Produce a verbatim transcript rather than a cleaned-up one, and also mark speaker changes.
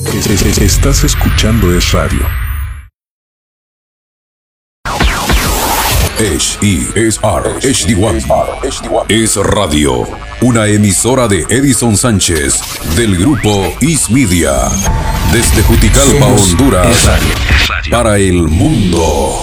Speaker 1: Estás escuchando Es Radio.
Speaker 2: H E S R H D uno Es Radio, una emisora de Edison Sánchez del grupo Is Media, desde Juticalpa, Honduras, para el mundo.